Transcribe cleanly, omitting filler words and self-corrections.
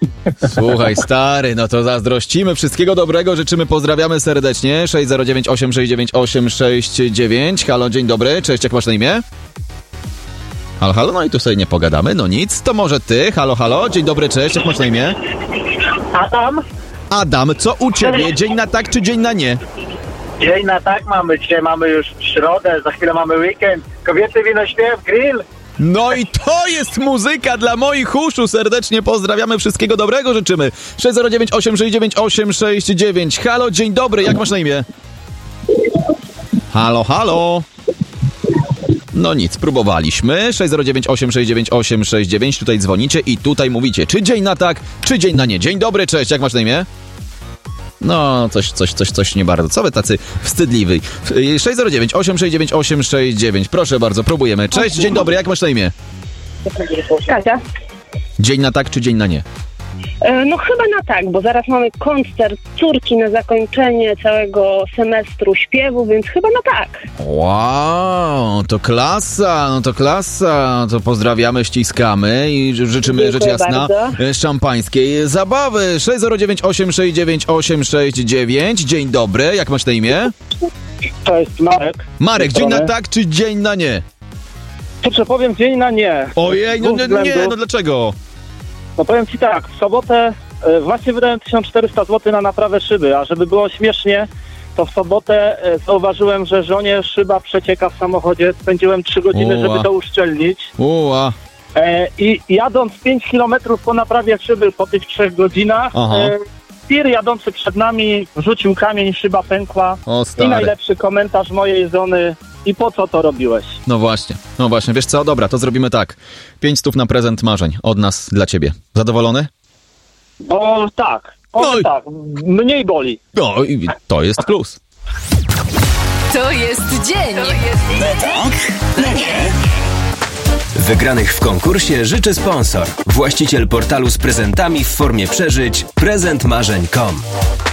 Słuchaj, stary, no to zazdrościmy. Wszystkiego dobrego, życzymy, pozdrawiamy serdecznie. 609 869 869. Halo, dzień dobry, cześć, jak masz na imię? Halo, halo, no i tu sobie nie pogadamy, no nic, to może ty. Halo, halo, dzień dobry, cześć, jak masz na imię? Adam? Adam, co u ciebie? Dzień na tak czy dzień na nie? Dzień na tak mamy, dzisiaj mamy już środę, za chwilę mamy weekend. Kobiety, wino, śpiew, grill. No i to jest muzyka dla moich uszu. Serdecznie pozdrawiamy, wszystkiego dobrego życzymy. 609 869 869. Halo, dzień dobry, jak masz na imię? Halo, halo. No nic, próbowaliśmy. 609 869 869. Tutaj dzwonicie i tutaj mówicie, czy dzień na tak, czy dzień na nie. Dzień dobry, cześć, jak masz na imię? No, coś nie bardzo. Co wy tacy wstydliwi? 609 869 869. Proszę bardzo, próbujemy. Cześć, dzień dobry, jak masz na imię? Kasia? Dzień na tak czy dzień na nie? No chyba na tak, bo zaraz mamy koncert córki na zakończenie całego semestru śpiewu, więc chyba na tak. Wow, to klasa, no to klasa. To pozdrawiamy, ściskamy i życzymy, Dziękuję rzecz jasna, bardzo. szampańskiej zabawy. 609 869 869. Dzień dobry, jak masz na imię? Cześć, Marek. Marek, dzień na tak czy dzień na nie? Kurczę, powiem dzień na nie. Ojej, no nie, no dlaczego? No powiem ci tak, w sobotę właśnie wydałem 1400 zł na naprawę szyby, a żeby było śmiesznie, to w sobotę zauważyłem, że żonie szyba przecieka w samochodzie. Spędziłem 3 godziny, żeby to uszczelnić. Uła. I jadąc 5 km po naprawie szyby po tych 3 godzinach, tir jadący przed nami rzucił kamień, szyba pękła. O, stary. I najlepszy komentarz mojej żony: i po co to robiłeś? No właśnie, wiesz co, dobra, to zrobimy tak. 500 na prezent marzeń od nas dla ciebie. Zadowolony? O tak, tak, mniej boli. No i to jest plus. To jest dzień. Wygranych w konkursie życzy sponsor. Właściciel portalu z prezentami w formie przeżyć prezentmarzeń.com.